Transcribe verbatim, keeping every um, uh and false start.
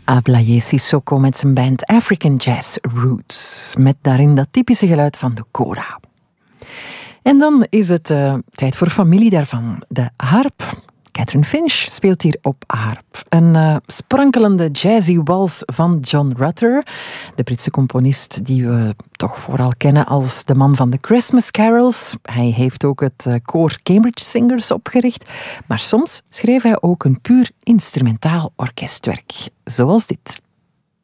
Ablaye Sissoko met zijn band African Jazz Roots, met daarin dat typische geluid van de kora. En dan is het uh, tijd voor familie daarvan, de harp. Catherine Finch speelt hier op harp. Een uh, sprankelende jazzy wals van John Rutter, de Britse componist die we toch vooral kennen als de man van de Christmas carols. Hij heeft ook het uh, koor Cambridge Singers opgericht, maar soms schreef hij ook een puur instrumentaal orkestwerk, zoals dit.